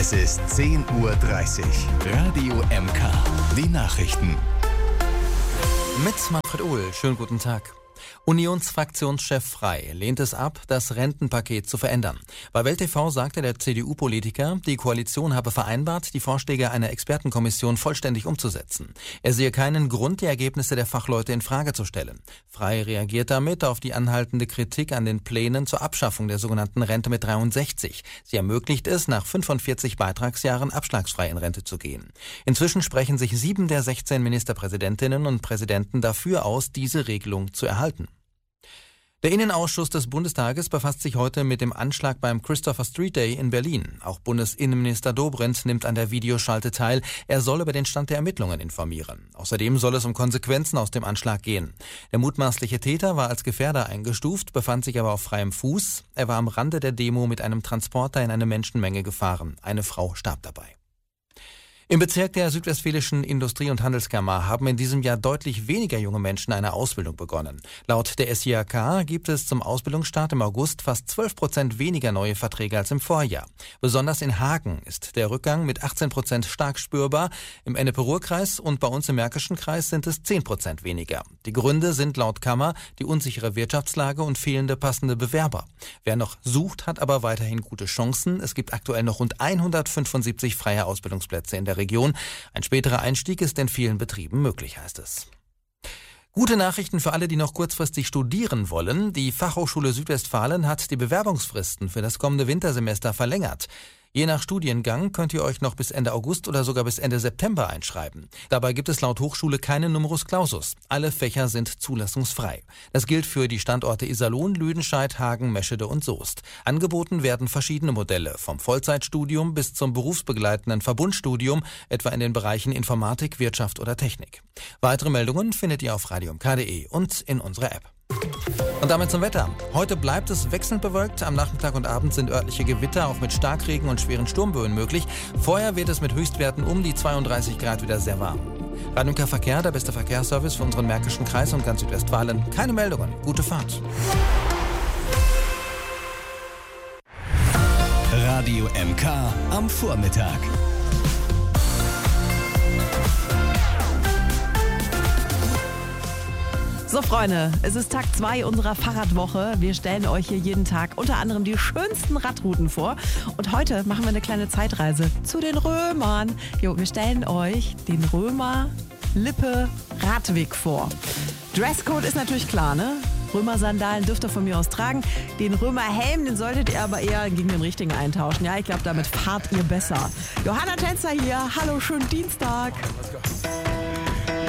Es ist 10:30 Uhr. Radio MK. Die Nachrichten. Mit Manfred Ohl. Schönen guten Tag. Unionsfraktionschef Frey lehnt es ab, das Rentenpaket zu verändern. Bei Welt TV sagte der CDU-Politiker, die Koalition habe vereinbart, die Vorschläge einer Expertenkommission vollständig umzusetzen. Er sehe keinen Grund, die Ergebnisse der Fachleute in Frage zu stellen. Frey reagiert damit auf die anhaltende Kritik an den Plänen zur Abschaffung der sogenannten Rente mit 63. Sie ermöglicht es, nach 45 Beitragsjahren abschlagsfrei in Rente zu gehen. Inzwischen sprechen sich 7 der 16 Ministerpräsidentinnen und Präsidenten dafür aus, diese Regelung zu erhalten. Der Innenausschuss des Bundestages befasst sich heute mit dem Anschlag beim Christopher Street Day in Berlin. Auch Bundesinnenminister Dobrindt nimmt an der Videoschalte teil. Er soll über den Stand der Ermittlungen informieren. Außerdem soll es um Konsequenzen aus dem Anschlag gehen. Der mutmaßliche Täter war als Gefährder eingestuft, befand sich aber auf freiem Fuß. Er war am Rande der Demo mit einem Transporter in eine Menschenmenge gefahren. Eine Frau starb dabei. Im Bezirk der Südwestfälischen Industrie- und Handelskammer haben in diesem Jahr deutlich weniger junge Menschen eine Ausbildung begonnen. Laut der SIHK gibt es zum Ausbildungsstart im August fast 12% weniger neue Verträge als im Vorjahr. Besonders in Hagen ist der Rückgang mit 18% stark spürbar. Im Ennepe-Ruhr-Kreis und bei uns im Märkischen Kreis sind es 10% weniger. Die Gründe sind laut Kammer die unsichere Wirtschaftslage und fehlende passende Bewerber. Wer noch sucht, hat aber weiterhin gute Chancen. Es gibt aktuell noch rund 175 freie Ausbildungsplätze in der Region. Ein späterer Einstieg ist in vielen Betrieben möglich, heißt es. Gute Nachrichten für alle, die noch kurzfristig studieren wollen. Die Fachhochschule Südwestfalen hat die Bewerbungsfristen für das kommende Wintersemester verlängert. Je nach Studiengang könnt ihr euch noch bis Ende August oder sogar bis Ende September einschreiben. Dabei gibt es laut Hochschule keinen Numerus Clausus. Alle Fächer sind zulassungsfrei. Das gilt für die Standorte Iserlohn, Lüdenscheid, Hagen, Meschede und Soest. Angeboten werden verschiedene Modelle, vom Vollzeitstudium bis zum berufsbegleitenden Verbundstudium, etwa in den Bereichen Informatik, Wirtschaft oder Technik. Weitere Meldungen findet ihr auf radiomk.de und in unserer App. Und damit zum Wetter. Heute bleibt es wechselnd bewölkt. Am Nachmittag und Abend sind örtliche Gewitter auch mit Starkregen und schweren Sturmböen möglich. Vorher wird es mit Höchstwerten um die 32 Grad wieder sehr warm. Radio MK Verkehr, der beste Verkehrsservice für unseren Märkischen Kreis und ganz Südwestfalen. Keine Meldungen. Gute Fahrt. Radio MK am Vormittag. So Freunde, es ist Tag 2 unserer Fahrradwoche. Wir stellen euch hier jeden Tag unter anderem die schönsten Radrouten vor. Und heute machen wir eine kleine Zeitreise zu den Römern. Wir stellen euch den Römer-Lippe-Radweg vor. Dresscode ist natürlich klar, ne? Römer-Sandalen dürft ihr von mir aus tragen. Den Römer-Helm, den solltet ihr aber eher gegen den richtigen eintauschen. Ja, ich glaube, damit fahrt ihr besser. Johanna Tänzer hier. Hallo, schönen Dienstag.